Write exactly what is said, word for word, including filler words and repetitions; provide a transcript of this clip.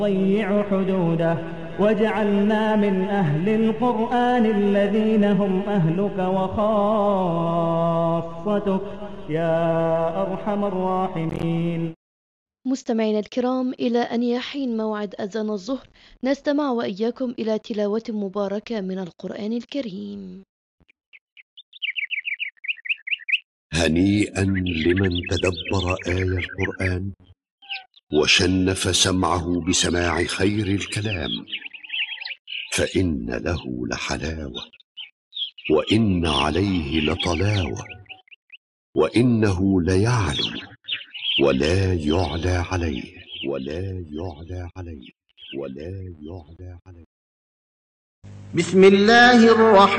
ضيع حدوده وجعلنا من أهل القرآن الذين هم أهلك وخاصتك يا أرحم الراحمين. مستمعينا الكرام، إلى أن يحين موعد أذان الظهر نستمع وإياكم إلى تلاوة مباركة من القرآن الكريم. هنيئا لمن تدبر آي القرآن وشنف سمعه بسماع خير الكلام، فإن له لحلاوة وإن عليه لطلاوة، وإنه ليعلو ولا يعلى عليه ولا يعلى عليه ولا يعلى عليه. بسم الله الرحمن